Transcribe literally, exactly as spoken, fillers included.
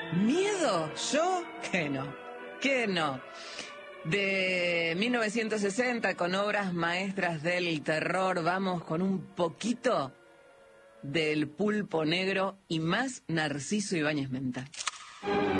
¿Miedo? ¿Yo? Que no, que no. De mil novecientos sesenta, con obras maestras del terror, vamos con un poquito del Pulpo Negro y más Narciso Ibáñez Menta.